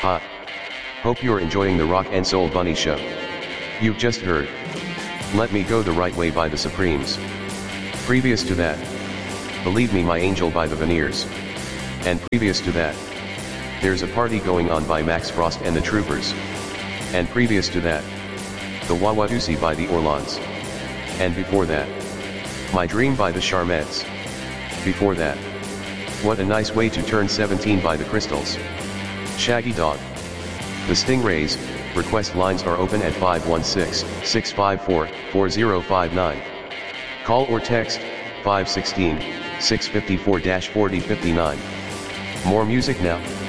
Ha. Hope you're enjoying the Rock and Soul Bunny Show. You've just heard Let Me Go the Right Way by the Supremes. Previous to that, Believe Me My Angel by the Veneers. And previous to that, There's a Party Going On by Max Frost and the Troopers. And previous to that, The Wawatusi by the Orlons. And before that, My Dream by the Charmettes. Before that, What a Nice Way to Turn 17 by the Crystals. Shaggy Dog. The Stingrays. Request lines are open at 516-654-4059. Call or text 516-654-4059. More music now.